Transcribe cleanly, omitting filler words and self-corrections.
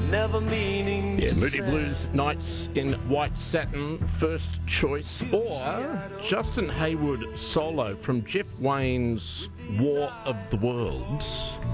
never meaning to Moody say. Blues Nights in White Satin, first choice. Or Justin Hayward solo from Jeff Wayne's War of the Worlds.